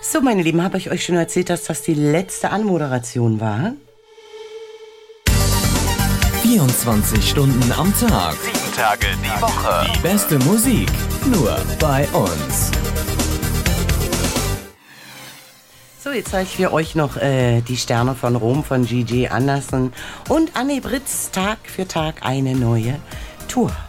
So, meine Lieben, habe ich euch schon erzählt, dass das die letzte Anmoderation war? 24 Stunden am Tag. 7 Tage die Woche. Die beste Musik nur bei uns. So, jetzt zeigen wir euch noch die Sterne von Rom von Gigi Anderson und Anne Britz Tag für Tag eine neue Tour.